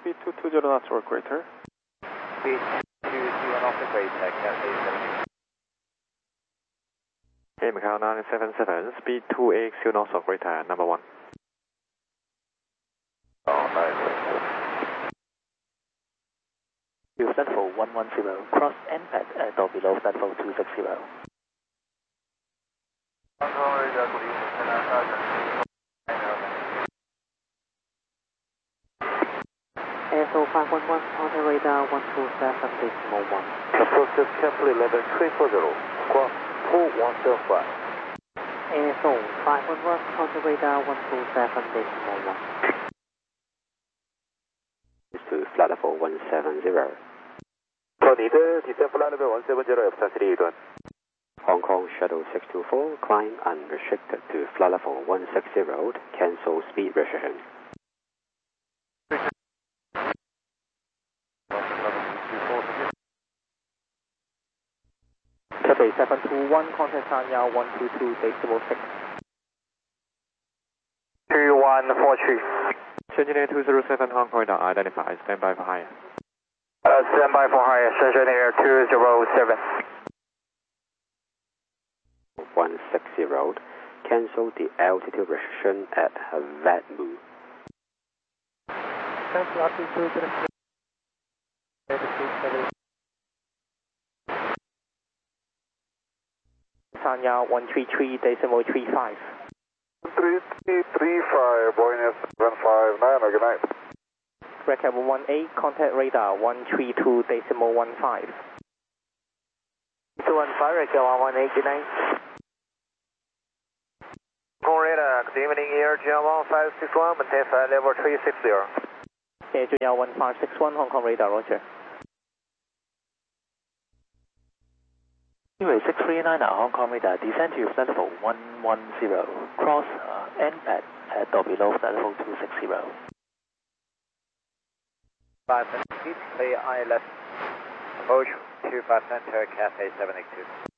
speed 220 knots or greater. Speed 220 knots or greater, Cathay 782. Hey, Macau 977, speed 280 knots or greater, number 1. Oh, nice. Stand for 110, cross NPAD at or below stand for 260. ASO 511, on the radar 127.1. Approach just carefully level 340, cross 4175. ASO 511, on the radar 127.1. To flight level 170. 你的 descent flight level 170 F3 段 Hong Kong Shuttle 624, climb unrestricted to flight level 160, cancel speed restriction. Cathay 721, contact Sanya 122.6. 2143. Engineer 207 Hong Kong radar identified, stand by for higher. Stand by for higher, Engineer 207. 160, cancel the altitude restriction at Vatmu. Sanya 133.35. 3335, Boeing S759, good night. Record 18, contact radar 132.15. 215, record 118, good night. Hong Kong radar, good evening, Air June 1561, maintain flight level 360. Air June 1561, Hong Kong radar, roger. Anyway, 639 Hong Kong radar, descend to flight level 110, cross NPAD at or below flight level 260. 5 minutes, clear ILS, approach 25 center, Cathay 782.